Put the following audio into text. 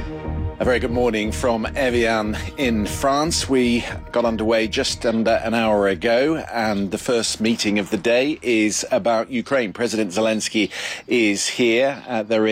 A very good morning from Evian in France. We got underway just under an hour ago, and the first meeting of the day is about Ukraine. President Zelensky is here. They're